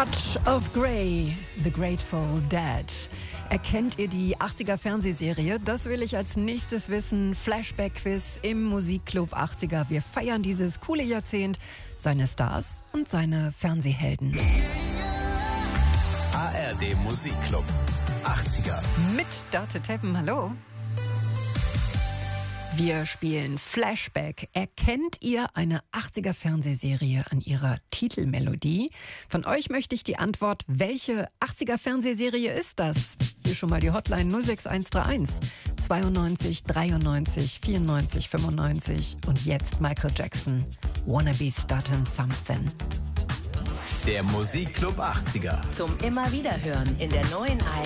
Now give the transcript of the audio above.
Touch of Grey, The Grateful Dead. Erkennt ihr die 80er Fernsehserie? Das will ich als nächstes wissen. Flashback-Quiz im Musikclub 80er. Wir feiern dieses coole Jahrzehnt, seine Stars und seine Fernsehhelden. ARD Musikclub 80er. Mit Date Teppen, hallo. Wir spielen Flashback. Erkennt ihr eine 80er Fernsehserie an ihrer Titelmelodie? Von euch möchte ich die Antwort, welche 80er Fernsehserie ist das? Hier schon mal die Hotline 06131 92 93 94 95 und jetzt Michael Jackson. Wanna be starting something. Der Musikclub 80er. Zum immer wieder hören in der neuen